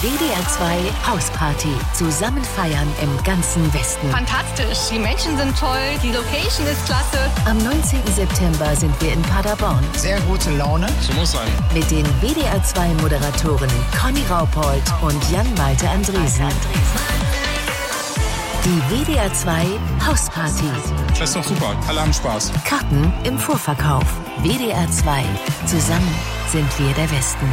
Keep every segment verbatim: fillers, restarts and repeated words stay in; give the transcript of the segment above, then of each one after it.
W D R zwei Hausparty. Zusammen feiern im ganzen Westen. Fantastisch, die Menschen sind toll, die Location ist klasse. Am neunzehnten September sind wir in Paderborn. Sehr gute Laune. So muss sein. Mit den W D R zwei Moderatoren Conny Raupold und Jan-Malte Andresen. Die W D R zwei Hausparty. Das ist doch super, alle haben Spaß. Karten im Vorverkauf. W D R zwei. Zusammen sind wir der Westen.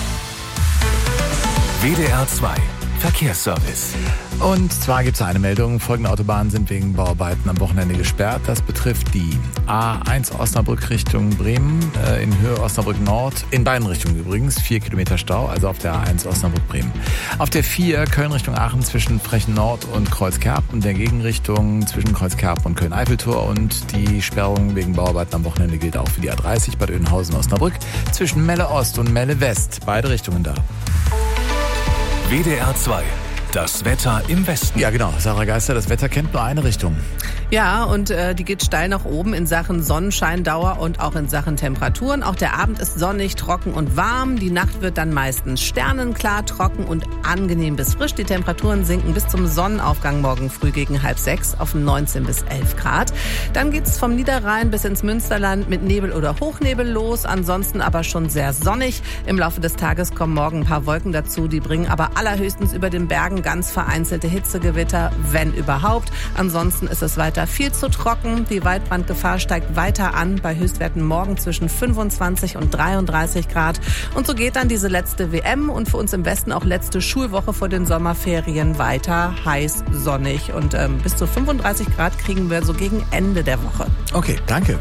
W D R zwei Verkehrsservice. Und zwar gibt es eine Meldung. Folgende Autobahnen sind wegen Bauarbeiten am Wochenende gesperrt. Das betrifft die A eins Osnabrück Richtung Bremen, äh, in Höhe Osnabrück Nord, in beiden Richtungen übrigens, vier Kilometer Stau, also auf der A eins Osnabrück-Bremen. Auf der vier Köln Richtung Aachen zwischen Frechen Nord und Kreuzkerp und der Gegenrichtung zwischen Kreuzkerp und Köln-Eiffeltor. Und die Sperrung wegen Bauarbeiten am Wochenende gilt auch für die A dreißig Bad Oeynhausen-Osnabrück zwischen Melle Ost und Melle West. Beide Richtungen da. W D R zwei. Das Wetter im Westen. Ja, genau. Sarah Geister, das Wetter kennt nur eine Richtung. Ja, und äh, die geht steil nach oben in Sachen Sonnenscheindauer und auch in Sachen Temperaturen. Auch der Abend ist sonnig, trocken und warm. Die Nacht wird dann meistens sternenklar, trocken und angenehm bis frisch. Die Temperaturen sinken bis zum Sonnenaufgang morgen früh gegen halb sechs auf neunzehn bis elf Grad. Dann geht's vom Niederrhein bis ins Münsterland mit Nebel oder Hochnebel los. Ansonsten aber schon sehr sonnig. Im Laufe des Tages kommen morgen ein paar Wolken dazu. Die bringen aber allerhöchstens über den Bergen ganz vereinzelte Hitzegewitter, wenn überhaupt. Ansonsten ist es weiter viel zu trocken. Die Waldbrandgefahr steigt weiter an, bei Höchstwerten morgen zwischen fünfundzwanzig und dreiunddreißig Grad. Und so geht dann diese letzte W M und für uns im Westen auch letzte Schulwoche vor den Sommerferien weiter. Heiß, sonnig und ähm, bis zu fünfunddreißig Grad kriegen wir so gegen Ende der Woche. Okay, danke.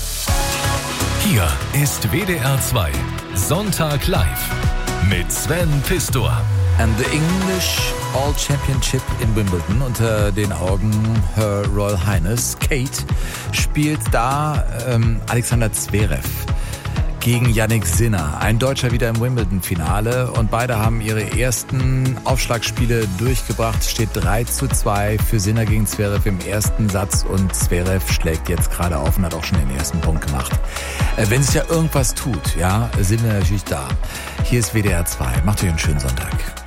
Hier ist W D R zwei Sonntag live mit Sven Pistor. And the English All Championship in Wimbledon unter den Augen Her Royal Highness Kate spielt da ähm, Alexander Zverev gegen Jannik Sinner. Ein Deutscher wieder im Wimbledon-Finale und beide haben ihre ersten Aufschlagspiele durchgebracht. Es steht drei zu zwei für Sinner gegen Zverev im ersten Satz und Zverev schlägt jetzt gerade auf und hat auch schon den ersten Punkt gemacht. Äh, wenn sich ja irgendwas tut, ja, sind wir natürlich da. Hier ist W D R zwei. Macht euch einen schönen Sonntag.